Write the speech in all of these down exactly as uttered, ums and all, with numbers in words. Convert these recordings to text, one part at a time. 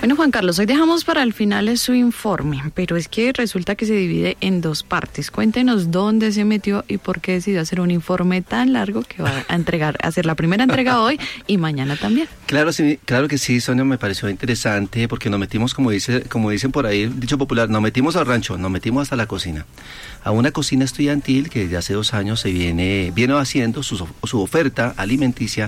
Bueno, Juan Carlos, hoy dejamos para el final su informe, pero es que resulta que se divide en dos partes. Cuéntenos dónde se metió y por qué decidió hacer un informe tan largo que va a entregar, a hacer la primera entrega hoy y mañana también. Claro, sí, claro que sí, Sonia, me pareció interesante porque nos metimos, como dice, como dicen por ahí, dicho popular, nos metimos al rancho, nos metimos hasta la cocina. A una cocina estudiantil que desde hace dos años se viene, viene haciendo su, su oferta alimenticia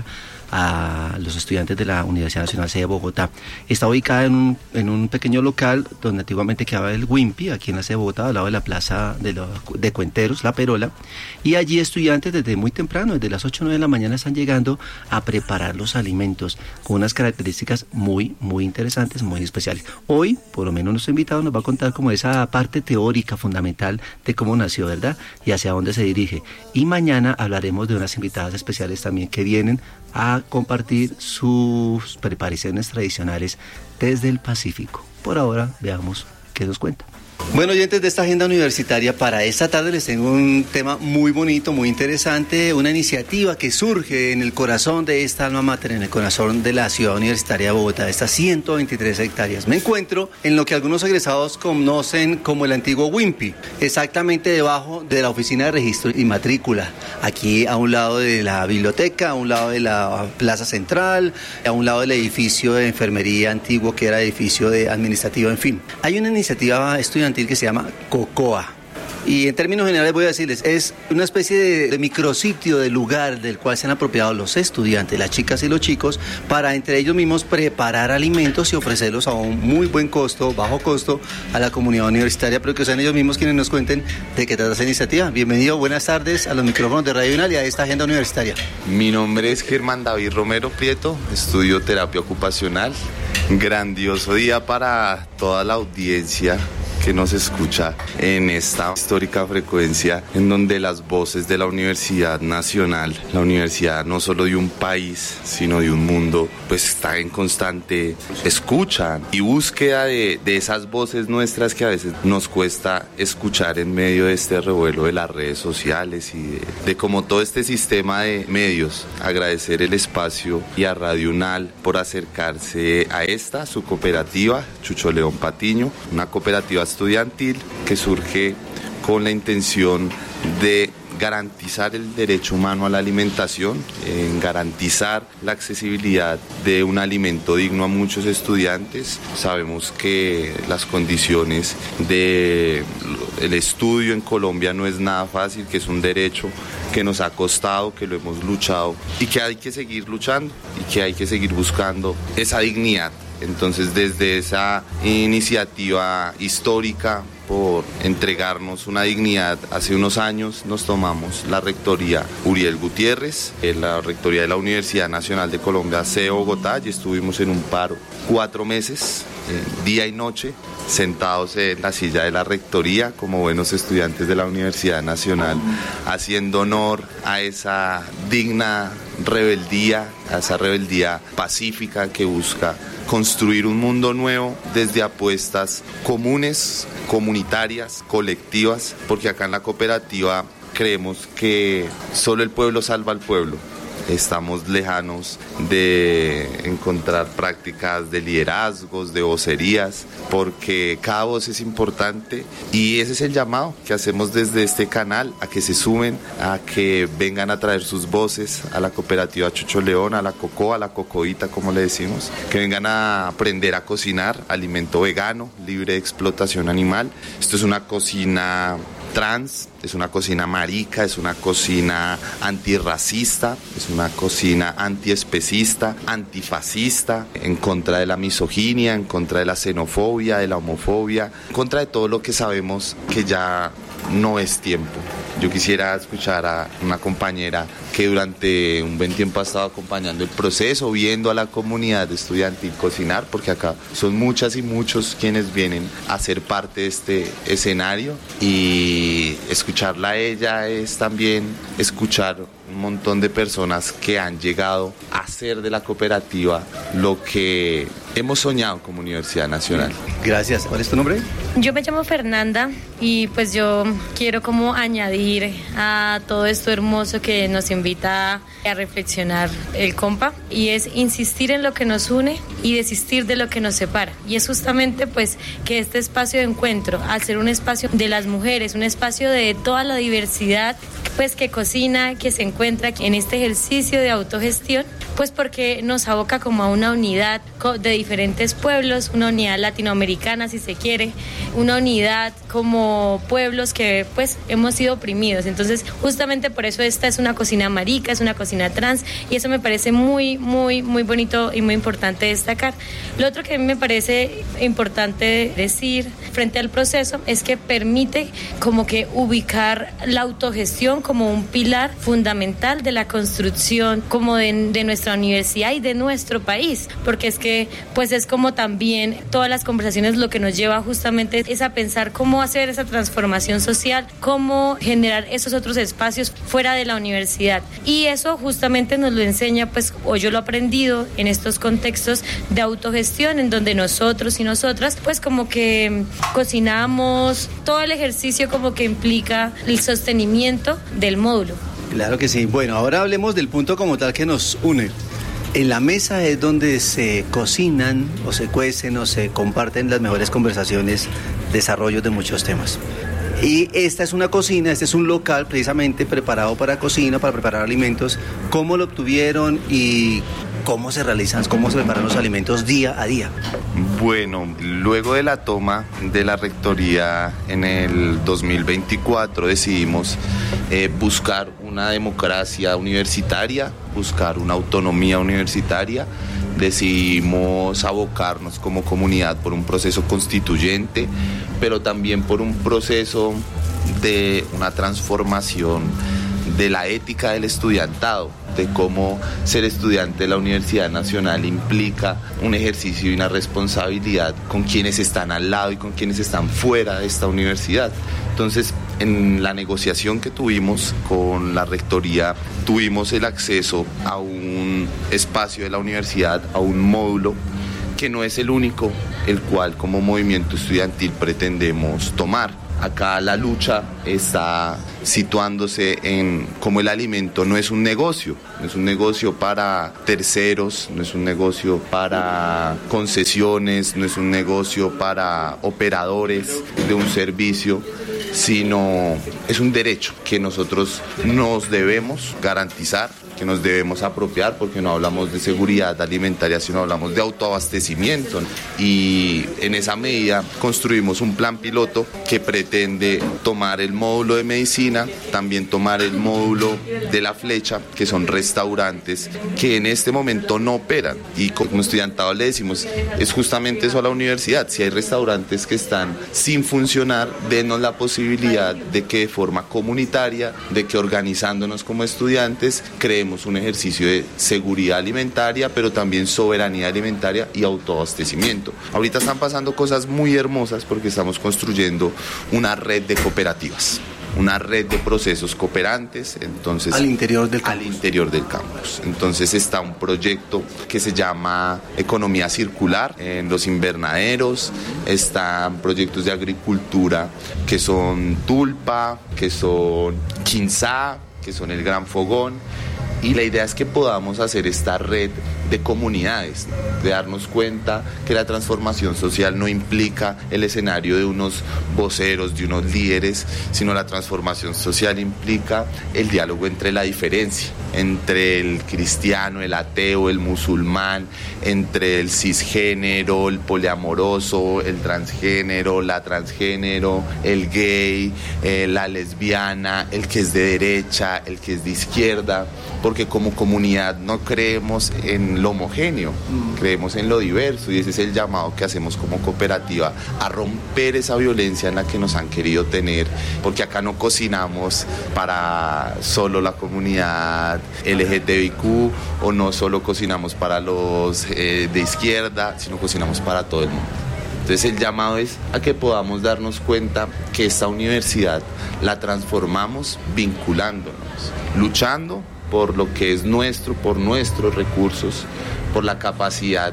a los estudiantes de la Universidad Nacional C de Bogotá. Está ubicada en un, en un pequeño local donde antiguamente quedaba el Wimpy, aquí en la C de Bogotá, al lado de la plaza de, los, de Cuenteros, La Perola, y allí estudiantes desde muy temprano, desde las ocho o nueve de la mañana, están llegando a preparar los alimentos con unas características muy, muy interesantes, muy especiales. Hoy, por lo menos nuestro invitado nos va a contar como esa parte teórica fundamental de cómo nació, ¿verdad? Y hacia dónde se dirige. Y mañana hablaremos de unas invitadas especiales también que vienen a compartir sus preparaciones tradicionales desde el Pacífico. Por ahora, veamos qué nos cuenta. Bueno, oyentes de esta agenda universitaria, para esta tarde les tengo un tema muy bonito, muy interesante, una iniciativa que surge en el corazón de esta alma mater, en el corazón de la ciudad universitaria de Bogotá, de estas ciento veintitrés hectáreas. Me encuentro en lo que algunos egresados conocen como el antiguo Wimpy, exactamente debajo de la oficina de registro y matrícula, aquí a un lado de la biblioteca, a un lado de la plaza central, a un lado del edificio de enfermería antiguo que era edificio de administrativo, en fin. Hay una iniciativa estudiantil que se llama COCOA. Y en términos generales voy a decirles, es una especie de, de micrositio, de lugar del cual se han apropiado los estudiantes, las chicas y los chicos, para entre ellos mismos preparar alimentos y ofrecerlos a un muy buen costo, bajo costo, a la comunidad universitaria, pero que sean ellos mismos quienes nos cuenten de qué trata esa iniciativa. Bienvenido, buenas tardes a los micrófonos de Radio Unal y a esta agenda universitaria. Mi nombre es Germán David Romero Prieto, estudio terapia ocupacional. Grandioso día para toda la audiencia que nos escucha en esta histórica frecuencia en donde las voces de la Universidad Nacional, la universidad no solo de un país, sino de un mundo, pues está en constante escucha y búsqueda de, de esas voces nuestras que a veces nos cuesta escuchar en medio de este revuelo de las redes sociales y de, de como todo este sistema de medios. Agradecer el espacio y a Radio Unal por acercarse a esta, su cooperativa, Chucho León Patiño, una cooperativa estudiantil que surge con la intención de garantizar el derecho humano a la alimentación, en garantizar la accesibilidad de un alimento digno a muchos estudiantes. Sabemos que las condiciones del estudio en Colombia no es nada fácil, que es un derecho que nos ha costado, que lo hemos luchado y que hay que seguir luchando y que hay que seguir buscando esa dignidad. Entonces, desde esa iniciativa histórica por entregarnos una dignidad, hace unos años nos tomamos la rectoría Uriel Gutiérrez, la rectoría de la Universidad Nacional de Colombia, C de Bogotá, y estuvimos en un paro cuatro meses, eh, día y noche, sentados en la silla de la rectoría como buenos estudiantes de la Universidad Nacional, haciendo honor a esa digna rebeldía, a esa rebeldía pacífica que busca construir un mundo nuevo desde apuestas comunes, comunitarias, colectivas, porque acá en la cooperativa creemos que solo el pueblo salva al pueblo. Estamos lejanos de encontrar prácticas de liderazgos, de vocerías, porque cada voz es importante y ese es el llamado que hacemos desde este canal, a que se sumen, a que vengan a traer sus voces a la cooperativa Chucho León, a la COCOA, a la cocoita como le decimos, que vengan a aprender a cocinar alimento vegano, libre de explotación animal. Esto es una cocina trans, es una cocina marica, es una cocina antirracista, es una cocina antiespecista, antifascista, en contra de la misoginia, en contra de la xenofobia, de la homofobia, en contra de todo lo que sabemos que ya no es tiempo. Yo quisiera escuchar a una compañera que durante un buen tiempo ha estado acompañando el proceso, viendo a la comunidad estudiantil cocinar, porque acá son muchas y muchos quienes vienen a ser parte de este escenario, y escucharla a ella es también escuchar un montón de personas que han llegado a hacer de la cooperativa lo que hemos soñado como Universidad Nacional. Gracias. ¿Cuál es tu nombre? Yo me llamo Fernanda y pues yo quiero como añadir a todo esto hermoso que nos invita a reflexionar el compa, y es insistir en lo que nos une y desistir de lo que nos separa. Y es justamente pues que este espacio de encuentro, al ser un espacio de las mujeres, un espacio de toda la diversidad pues que cocina, que se encuentra en este ejercicio de autogestión, pues porque nos aboca como a una unidad de diferentes pueblos, una unidad latinoamericana si se quiere, una unidad como pueblos que pues hemos sido oprimidos. Entonces justamente por eso esta es una cocina marica, es una cocina trans, y eso me parece muy, muy, muy bonito y muy importante destacar. Lo otro que a mí me parece importante decir frente al proceso es que permite como que ubicar la autogestión como un pilar fundamental de la construcción como de, de nuestra universidad y de nuestro país, porque es que pues es como también todas las conversaciones lo que nos lleva justamente es a pensar cómo hacer esa transformación social, cómo generar esos otros espacios fuera de la universidad, y eso justamente nos lo enseña pues, o yo lo he aprendido en estos contextos de autogestión en donde nosotros y nosotras pues como que cocinamos, todo el ejercicio como que implica el sostenimiento del módulo. Claro que sí. Bueno, ahora hablemos del punto como tal que nos une. En la mesa es donde se cocinan o se cuecen o se comparten las mejores conversaciones, desarrollos de muchos temas. Y esta es una cocina, este es un local precisamente preparado para cocina, para preparar alimentos. ¿Cómo lo obtuvieron y cómo se realizan, cómo se preparan los alimentos día a día? Bueno, luego de la toma de la rectoría en el dos mil veinticuatro decidimos eh, buscar una democracia universitaria, buscar una autonomía universitaria. Decidimos abocarnos como comunidad por un proceso constituyente, pero también por un proceso de una transformación de la ética del estudiantado, de cómo ser estudiante de la Universidad Nacional implica un ejercicio y una responsabilidad con quienes están al lado y con quienes están fuera de esta universidad. Entonces, en la negociación que tuvimos con la rectoría, tuvimos el acceso a un espacio de la universidad, a un módulo que no es el único, el cual como movimiento estudiantil pretendemos tomar. Acá la lucha está situándose en cómo el alimento no es un negocio, no es un negocio para terceros, no es un negocio para concesiones, no es un negocio para operadores de un servicio, sino es un derecho que nosotros nos debemos garantizar, que nos debemos apropiar, porque no hablamos de seguridad alimentaria, sino hablamos de autoabastecimiento. Y en esa medida construimos un plan piloto que pretende tomar el módulo de medicina, también tomar el módulo de la flecha, que son restaurantes que en este momento no operan. Y como estudiantado le decimos, es justamente eso a la universidad. Si hay restaurantes que están sin funcionar, denos la posibilidad de que de forma comunitaria, de que organizándonos como estudiantes, creemos un ejercicio de seguridad alimentaria, pero también soberanía alimentaria y autoabastecimiento. Ahorita están pasando cosas muy hermosas porque estamos construyendo una red de cooperativas, una red de procesos cooperantes, entonces al interior del al campus. interior del campus. Entonces está un proyecto que se llama Economía Circular en los invernaderos, están proyectos de agricultura que son Tulpa, que son Quinzá, que son el Gran Fogón. Y la idea es que podamos hacer esta red de comunidades, de darnos cuenta que la transformación social no implica el escenario de unos voceros, de unos líderes, sino la transformación social implica el diálogo entre la diferencia, entre el cristiano, el ateo, el musulmán, entre el cisgénero, el poliamoroso, el transgénero, la transgénero, el gay, eh, la lesbiana, el que es de derecha, el que es de izquierda, porque como comunidad no creemos en lo homogéneo, creemos en lo diverso, y ese es el llamado que hacemos como cooperativa, a romper esa violencia en la que nos han querido tener, porque acá no cocinamos para solo la comunidad L G T B I Q, o no solo cocinamos para los eh, de izquierda, sino cocinamos para todo el mundo. Entonces el llamado es a que podamos darnos cuenta que esta universidad la transformamos vinculándonos, luchando por lo que es nuestro, por nuestros recursos, por la capacidad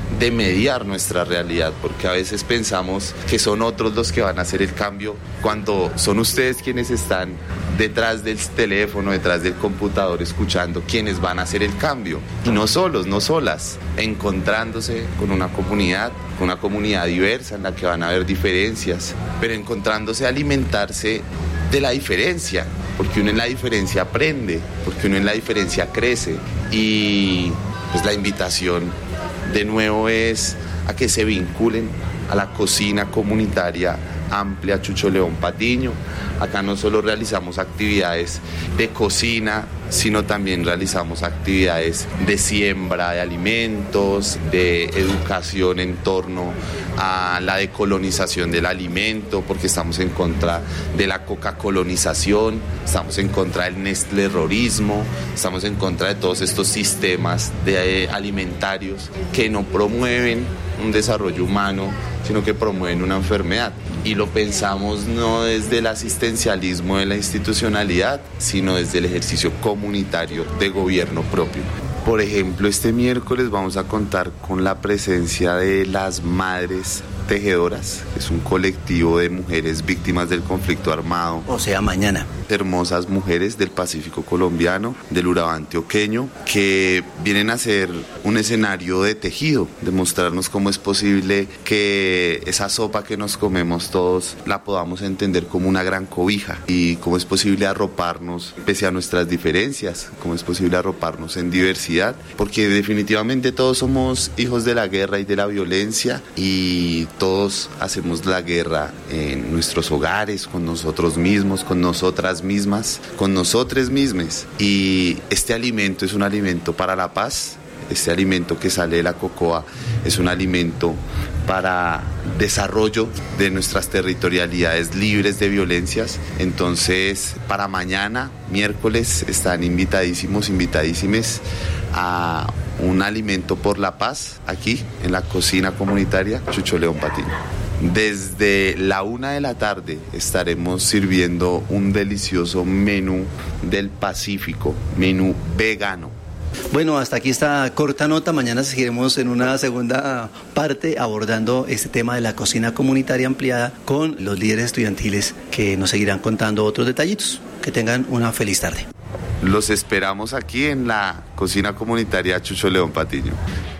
de mediar nuestra realidad, porque a veces pensamos que son otros los que van a hacer el cambio, cuando son ustedes quienes están detrás del teléfono, detrás del computador, escuchando, quienes van a hacer el cambio. Y no solos, no solas, encontrándose con una comunidad, con una comunidad diversa en la que van a haber diferencias, pero encontrándose a alimentarse de la diferencia, porque uno en la diferencia aprende, porque uno en la diferencia crece. Y pues la invitación de nuevo es a que se vinculen a la cocina comunitaria amplia Chucho León Patiño. Acá no solo realizamos actividades de cocina, sino también realizamos actividades de siembra de alimentos, de educación en torno a la decolonización del alimento, porque estamos en contra de la coca-colonización, estamos en contra del nestlerorismo, estamos en contra de todos estos sistemas de, eh, alimentarios que no promueven un desarrollo humano, sino que promueven una enfermedad. Y lo pensamos no desde el asistencialismo de la institucionalidad, sino desde el ejercicio comunitario de gobierno propio. Por ejemplo, este miércoles vamos a contar con la presencia de las Madres Tejedoras, que es un colectivo de mujeres víctimas del conflicto armado. O sea, mañana. Hermosas mujeres del Pacífico colombiano, del Urabá antioqueño, que vienen a hacer un escenario de tejido, de mostrarnos cómo es posible que esa sopa que nos comemos todos la podamos entender como una gran cobija, y cómo es posible arroparnos pese a nuestras diferencias, cómo es posible arroparnos en diversidad, porque definitivamente todos somos hijos de la guerra y de la violencia, y todos hacemos la guerra en nuestros hogares, con nosotros mismos, con nosotras mismas, con nosotros mismos. Y este alimento es un alimento para la paz, este alimento que sale de la cocoa es un alimento para desarrollo de nuestras territorialidades libres de violencias. Entonces, para mañana, miércoles, están invitadísimos, invitadísimes a un alimento por la paz aquí en la cocina comunitaria Chucho León Patiño. Desde la una de la tarde estaremos sirviendo un delicioso menú del Pacífico, menú vegano. Bueno, hasta aquí esta corta nota. Mañana seguiremos en una segunda parte abordando este tema de la cocina comunitaria ampliada con los líderes estudiantiles que nos seguirán contando otros detallitos. Que tengan una feliz tarde. Los esperamos aquí en la cocina comunitaria Chucho León Patiño.